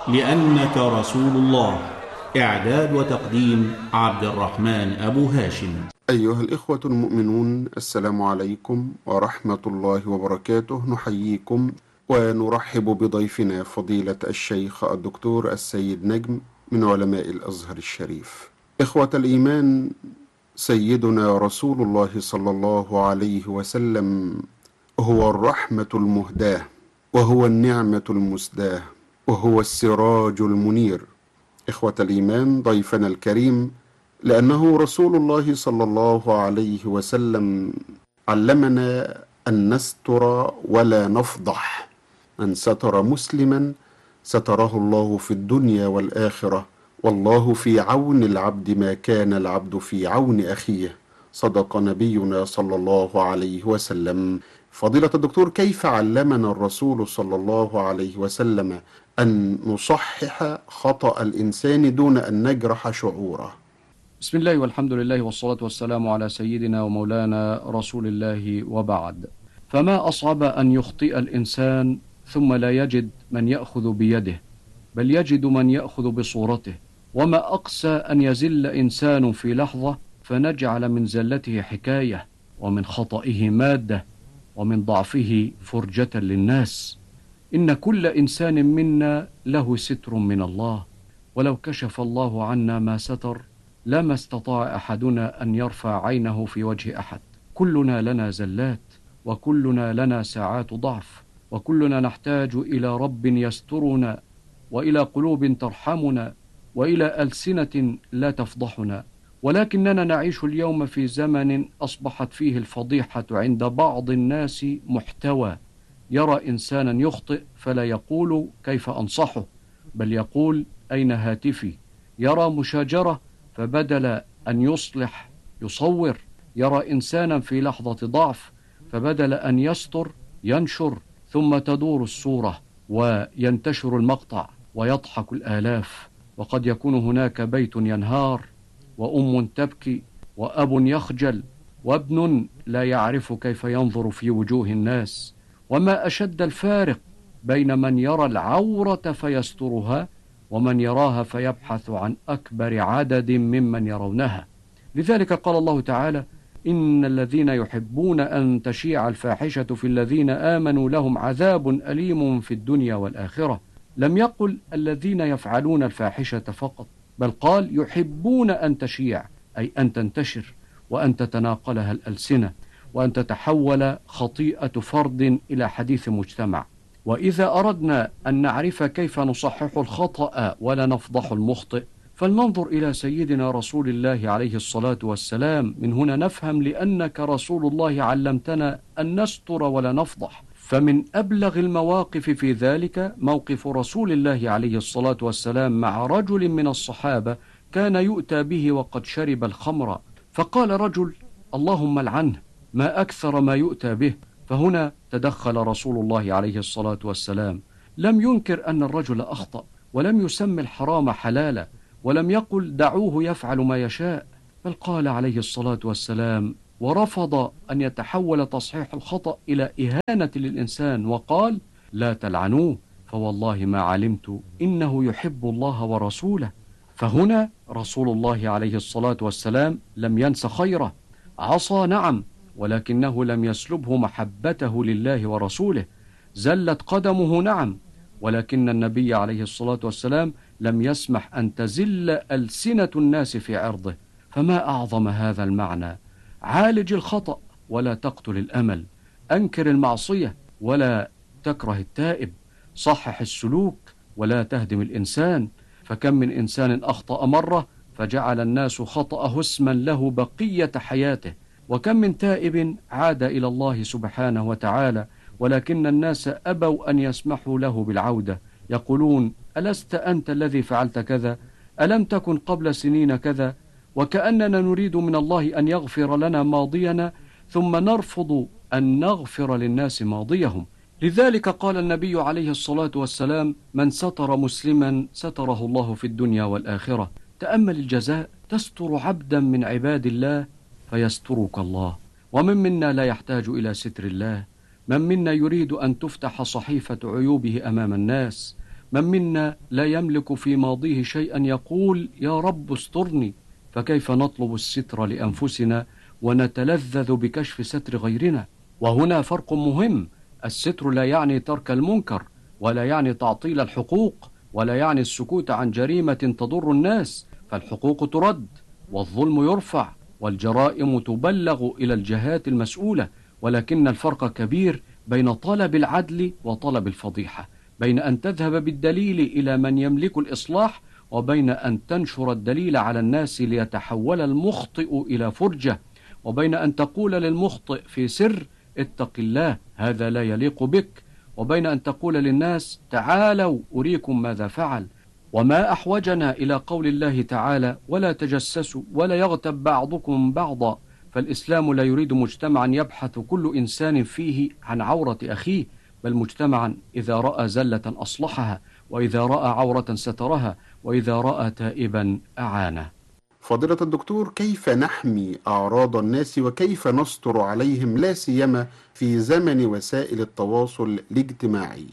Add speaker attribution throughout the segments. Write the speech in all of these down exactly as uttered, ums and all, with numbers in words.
Speaker 1: لأنك رسول الله. إعداد وتقديم عبد الرحمن أبو هاشم.
Speaker 2: أيها الإخوة المؤمنون، السلام عليكم ورحمة الله وبركاته. نحييكم ونرحب بضيفنا فضيلة الشيخ الدكتور السيد نجم من علماء الأزهر الشريف. إخوة الإيمان، سيدنا رسول الله صلى الله عليه وسلم هو الرحمة المهداة، وهو النعمة المسداة، وهو السراج المنير. إخوة الإيمان، ضيفنا الكريم لأنه رسول الله صلى الله عليه وسلم علمنا أن نستر ولا نفضح. من ستر مسلما ستره الله في الدنيا والآخرة، والله في عون العبد ما كان العبد في عون أخيه. صدق نبينا صلى الله عليه وسلم. فضيلة الدكتور، كيف علمنا الرسول صلى الله عليه وسلم أن نصحح خطأ الإنسان دون أن نجرح شعوره؟
Speaker 3: بسم الله والحمد لله والصلاة والسلام على سيدنا ومولانا رسول الله، وبعد. فما أصعب أن يخطئ الإنسان ثم لا يجد من يأخذ بيده، بل يجد من يأخذ بصورته. وما أقسى أن يزل إنسان في لحظة فنجعل من زلته حكاية، ومن خطئه مادة، ومن ضعفه فرجة للناس. إن كل إنسان منا له ستر من الله، ولو كشف الله عنا ما ستر لما استطاع أحدنا أن يرفع عينه في وجه أحد. كلنا لنا زلات، وكلنا لنا ساعات ضعف، وكلنا نحتاج إلى رب يسترنا، وإلى قلوب ترحمنا، وإلى ألسنة لا تفضحنا. ولكننا نعيش اليوم في زمن أصبحت فيه الفضيحة عند بعض الناس محتوى. يرى إنسانا يخطئ فلا يقول كيف أنصحه، بل يقول أين هاتفي. يرى مشاجرة فبدل أن يصلح يصور. يرى إنسانا في لحظة ضعف فبدل أن يستر ينشر، ثم تدور الصورة وينتشر المقطع ويضحك الآلاف. وقد يكون هناك بيت ينهار، وأم تبكي، وأب يخجل، وابن لا يعرف كيف ينظر في وجوه الناس. وما أشد الفارق بين من يرى العورة فيسترها، ومن يراها فيبحث عن أكبر عدد ممن يرونها. لذلك قال الله تعالى: إن الذين يحبون أن تشيع الفاحشة في الذين آمنوا لهم عذاب أليم في الدنيا والآخرة. لم يقل الذين يفعلون الفاحشة فقط، بل قال يحبون أن تشيع، أي أن تنتشر، وأن تتناقلها الألسنة، وأن تتحول خطيئة فرد إلى حديث مجتمع. وإذا أردنا أن نعرف كيف نصحح الخطأ ولا نفضح المخطئ، فلننظر إلى سيدنا رسول الله عليه الصلاة والسلام. من هنا نفهم لأنك رسول الله علمتنا أن نستر ولا نفضح. فمن أبلغ المواقف في ذلك موقف رسول الله عليه الصلاة والسلام مع رجل من الصحابة كان يؤتى به وقد شرب الخمر، فقال رجل: اللهم لعنه، ما أكثر ما يؤتى به. فهنا تدخل رسول الله عليه الصلاة والسلام، لم ينكر أن الرجل أخطأ، ولم يسمي الحرام حلالا، ولم يقل دعوه يفعل ما يشاء، بل قال عليه الصلاة والسلام، ورفض أن يتحول تصحيح الخطأ إلى إهانة للإنسان، وقال: لا تلعنوه فوالله ما علمت إنه يحب الله ورسوله. فهنا رسول الله عليه الصلاة والسلام لم ينس خيره. عصى نعم، ولكنه لم يسلبه محبته لله ورسوله. زلت قدمه نعم، ولكن النبي عليه الصلاة والسلام لم يسمح أن تزل ألسنة الناس في عرضه. فما أعظم هذا المعنى. عالج الخطأ ولا تقتل الأمل، أنكر المعصية ولا تكره التائب، صحح السلوك ولا تهدم الإنسان. فكم من إنسان أخطأ مرة فجعل الناس خطأه اسما له بقية حياته، وكم من تائب عاد إلى الله سبحانه وتعالى ولكن الناس أبوا أن يسمحوا له بالعودة. يقولون: ألست أنت الذي فعلت كذا؟ ألم تكن قبل سنين كذا؟ وكأننا نريد من الله أن يغفر لنا ماضينا، ثم نرفض أن نغفر للناس ماضيهم. لذلك قال النبي عليه الصلاة والسلام: من ستر مسلما ستره الله في الدنيا والآخرة. تأمل الجزاء، تستر عبدا من عباد الله فيسترك الله. ومن منا لا يحتاج إلى ستر الله؟ من منا يريد أن تفتح صحيفة عيوبه أمام الناس؟ من منا لا يملك في ماضيه شيئا يقول يا رب استرني؟ فكيف نطلب الستر لأنفسنا ونتلذذ بكشف ستر غيرنا؟ وهنا فرق مهم. الستر لا يعني ترك المنكر، ولا يعني تعطيل الحقوق، ولا يعني السكوت عن جريمة تضر الناس، فالحقوق ترد والظلم يرفع والجرائم تبلغ إلى الجهات المسؤولة، ولكن الفرق كبير بين طلب العدل وطلب الفضيحة، بين أن تذهب بالدليل إلى من يملك الإصلاح وبين أن تنشر الدليل على الناس ليتحول المخطئ إلى فرجة، وبين أن تقول للمخطئ في سر اتق الله هذا لا يليق بك، وبين أن تقول للناس تعالوا أريكم ماذا فعل. وما أحوجنا إلى قول الله تعالى ولا تجسسوا ولا يغتب بعضكم بعضا، فالإسلام لا يريد مجتمعا يبحث كل إنسان فيه عن عورة أخيه، بل مجتمعا إذا رأى زلة أصلحها، وإذا رأى عورة سترها، وإذا رأى تائبا أعانه.
Speaker 2: فضيلة الدكتور، كيف نحمي أعراض الناس وكيف نستر عليهم لا سيما في زمن وسائل التواصل الاجتماعي؟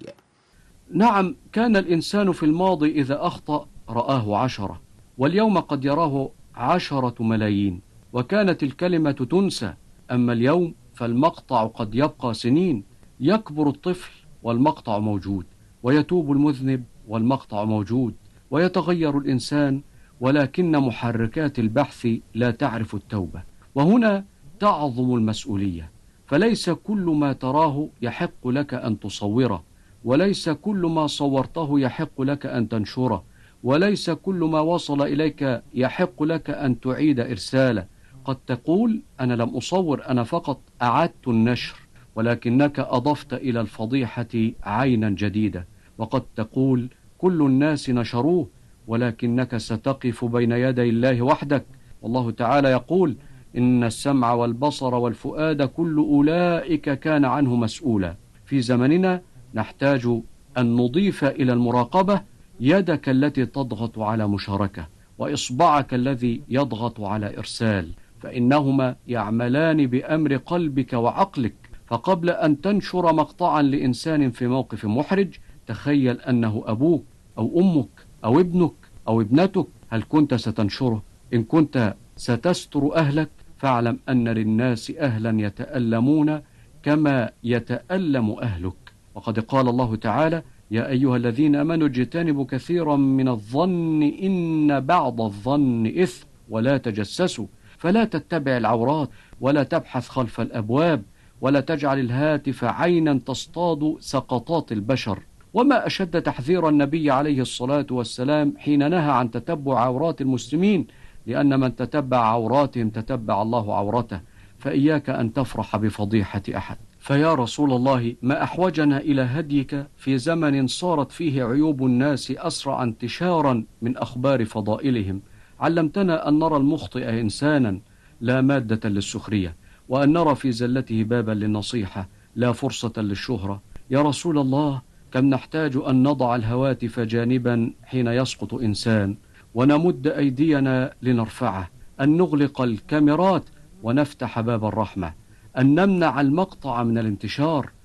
Speaker 3: نعم، كان الإنسان في الماضي إذا أخطأ رآه عشرة، واليوم قد يراه عشرة ملايين، وكانت الكلمة تنسى. أما اليوم فالمقطع قد يبقى سنين، يكبر الطفل والمقطع موجود، ويتوب المذنب والمقطع موجود، ويتغير الإنسان ولكن محركات البحث لا تعرف التوبة. وهنا تعظم المسؤولية، فليس كل ما تراه يحق لك أن تصوره، وليس كل ما صورته يحق لك أن تنشره، وليس كل ما وصل إليك يحق لك أن تعيد إرساله. قد تقول أنا لم أصور، أنا فقط أعدت النشر، ولكنك أضفت إلى الفضيحة عينا جديدة. وقد تقول كل الناس نشروه، ولكنك ستقف بين يدي الله وحدك، والله تعالى يقول إن السمع والبصر والفؤاد كل أولئك كان عنه مسؤولا. في زمننا نحتاج أن نضيف إلى المراقبة يدك التي تضغط على مشاركة، وإصبعك الذي يضغط على إرسال، فإنهما يعملان بأمر قلبك وعقلك. فقبل أن تنشر مقطعا لإنسان في موقف محرج، تخيل أنه أبوك أو أمك أو ابنك أو ابنتك، هل كنت ستنشره؟ إن كنت ستستر أهلك فاعلم أن للناس أهلا يتألمون كما يتألم أهلك. وقد قال الله تعالى يا أيها الذين آمنوا اجتنبوا كثيرا من الظن إن بعض الظن إثم ولا تجسسوا. فلا تتبع العورات، ولا تبحث خلف الأبواب، ولا تجعل الهاتف عينا تصطاد سقطات البشر. وما أشد تحذير النبي عليه الصلاة والسلام حين نهى عن تتبع عورات المسلمين، لأن من تتبع عوراتهم تتبع الله عورته، فإياك أن تفرح بفضيحة أحد. فيا رسول الله، ما أحوجنا إلى هديك في زمن صارت فيه عيوب الناس أسرع انتشارا من أخبار فضائلهم. علمتنا أن نرى المخطئ إنسانا لا مادة للسخرية، وأن نرى في زلته بابا للنصيحة لا فرصة للشهرة. يا رسول الله، كم نحتاج أن نضع الهواتف جانبا حين يسقط إنسان، ونمد أيدينا لنرفعه، أن نغلق الكاميرات ونفتح باب الرحمة، أن نمنع المقطع من الانتشار،